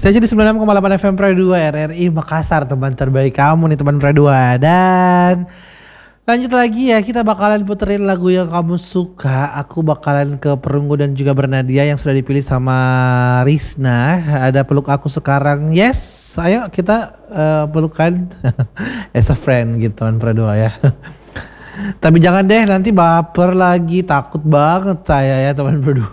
Stay di 96,8 FM Pro 2 RRI Makassar, teman terbaik kamu nih teman Pro 2. Dan lanjut lagi ya, kita bakalan puterin lagu yang kamu suka. Aku bakalan ke Perunggu dan juga Bernadia yang sudah dipilih sama Rizna. Ada Peluk Aku Sekarang. Yes, ayo kita pelukan as a friend gitu teman Pro 2 ya. Tapi jangan deh nanti baper lagi, takut banget saya ya teman Pro 2.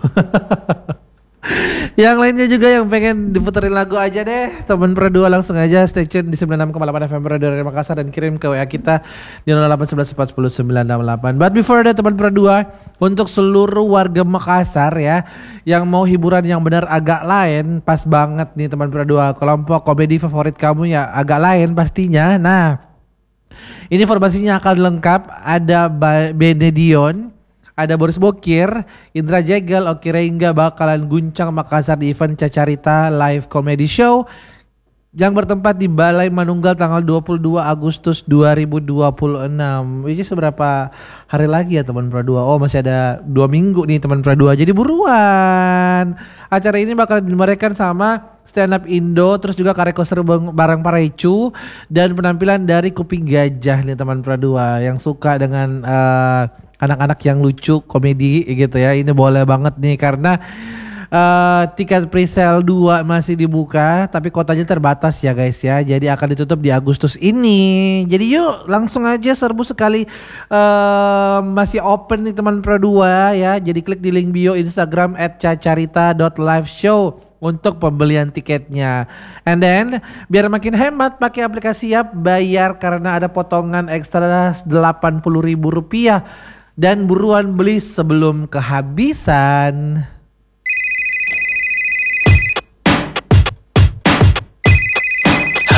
Yang lainnya juga yang pengen diputerin lagu aja deh teman Pro 2, langsung aja stay tune di 96,8 FM Pro 2 dari Makassar dan kirim ke WA kita di 0811400968. But before that teman Pro 2, untuk seluruh warga Makassar ya yang mau hiburan yang benar agak lain, pas banget nih teman Pro 2. Kelompok komedi favorit kamu ya agak lain pastinya. Nah, ini formasinya akan lengkap, ada Benedion, ada Boris Bokir, Indra Jegel, Oki Reingga bakalan guncang Makassar di event Cacarita Live Comedy Show yang bertempat di Balai Manunggal tanggal 22 Agustus 2026. Ini seberapa hari lagi ya teman Pro 2? Oh, masih ada 2 minggu nih teman Pro 2. Jadi buruan. Acara ini bakal dimeriahkan sama Stand Up Indo, terus juga Kareko Seru bareng Parecu, dan penampilan dari Kuping Gajah nih teman Pro 2 yang suka dengan anak-anak yang lucu komedi gitu ya. Ini boleh banget nih karena tiket presale 2 masih dibuka tapi kotanya terbatas ya guys ya. Jadi akan ditutup di Agustus ini. Jadi yuk langsung aja serbu sekali, masih open nih teman Pro 2 ya. Jadi klik di link bio Instagram @cacarita.liveshow untuk pembelian tiketnya. And then biar makin hemat pakai aplikasi Yap Bayar karena ada potongan ekstra Rp80.000. Dan buruan beli sebelum kehabisan.